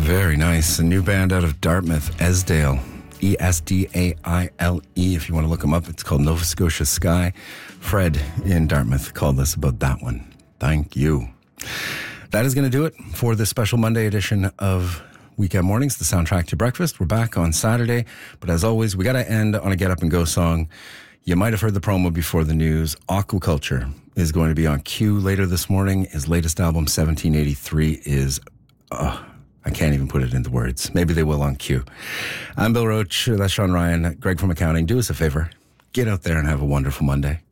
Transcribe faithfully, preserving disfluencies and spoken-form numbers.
Very nice. A new band out of Dartmouth, Esdale. E S D A I L E, if you want to look them up. It's called Nova Scotia Sky. Fred in Dartmouth called us about that one. Thank you. That is going to do it for this special Monday edition of Weekend Mornings, the soundtrack to breakfast. We're back on Saturday, but as always, we got to end on a Get Up and Go song. You might have heard the promo before the news. Aquaculture is going to be on Q later this morning. His latest album, seventeen eighty-three, is... Uh, I can't even put it into words. Maybe they will on Q. I'm Bill Roach. That's Sean Ryan. Greg from accounting. Do us a favor. Get out there and have a wonderful Monday.